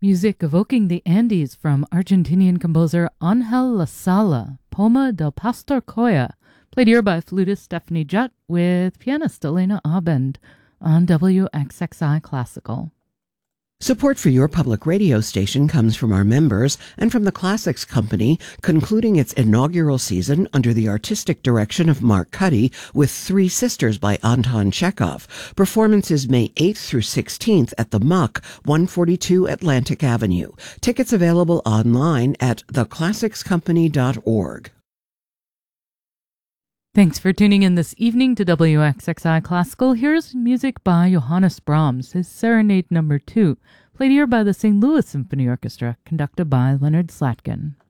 Music evoking the Andes from Argentinian composer Angel La Sala, Poma del Pastor Coya, played here by flutist Stephanie Jutt with pianist Elena Abend on WXXI Classical. Support for your public radio station comes from our members and from the Classics Company, concluding its inaugural season under the artistic direction of Mark Cuddy with Three Sisters by Anton Chekhov. Performances May 8th through 16th at the Muck, 142 Atlantic Avenue. Tickets available online at theclassicscompany.org. Thanks for tuning in this evening to WXXI Classical. Here's music by Johannes Brahms, his Serenade No. 2, played here by the St. Louis Symphony Orchestra, conducted by Leonard Slatkin.